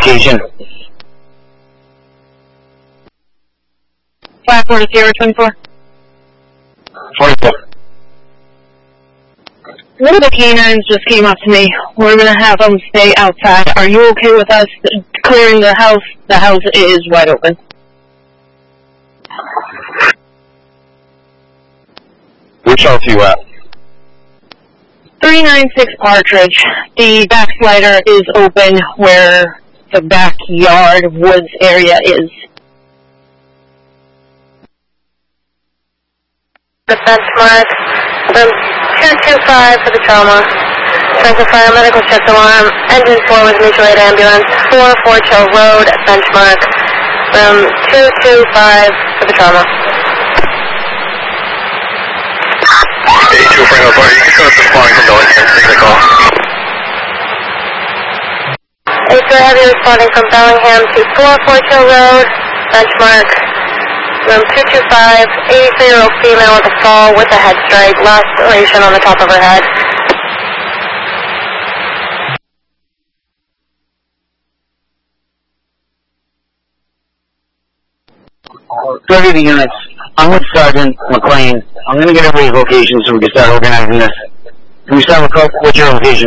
location. 54 to Sierra 24. 44. One of the canines just came up to me. We're going to have them stay outside. Are you okay with us clearing the house? The house is wide open. Which house are you at? 396 Partridge. The back slider is open where the backyard woods area is. The benchmark, room 225 for the trauma. Trying to fire medical shift alarm. Engine 4 with mutual aid ambulance. 44 Chill Road, benchmark. Room 225 for the trauma. 82 Frank Authority, you can show us responding from Bellingham, take the call. 82 Heavy responding from Bellingham to 44 Chill Road, benchmark. Room 225, 83-year-old female with a fall with a head strike, laceration on the top of her head. Good evening, units. I'm with Sergeant McLean. I'm going to get everybody's location so we can start organizing this. Can we start with what's your location?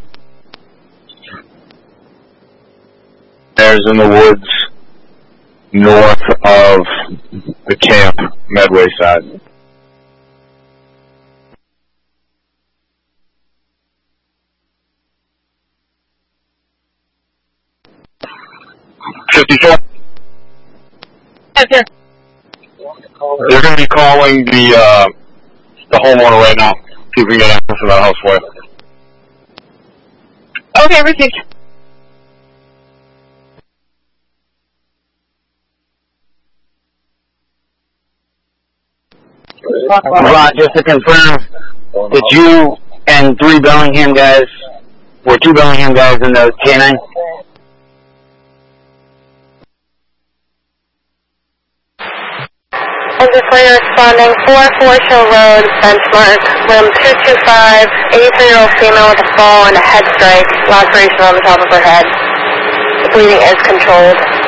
There's in the woods north of the camp, Medway side. $54. Yes, sir. They're going to be calling the homeowner right now. See if we can get access to that house for you. Okay, received. Rod, just to confirm that you and 2 Bellingham guys in the K9? Engine 4 responding, 44 Chill Road, benchmark. Room 225, 83-year-old female with a fall and a head strike, laceration on the top of her head. The bleeding is controlled.